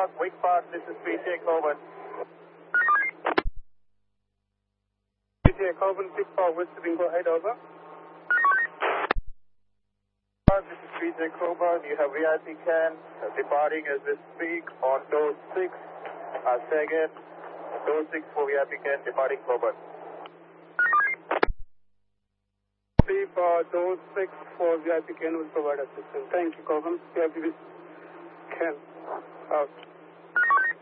Wake Park, this is PJ Coburn. PJ Coburn, 6 for West Bingo, head over. This is PJ Coburn, you have VIP can departing as we speak on door 6. Say again, door 6 for VIP can departing Coburn. For door 6 for VIP can will provide assistance. Thank you, Coburn. VIP can out.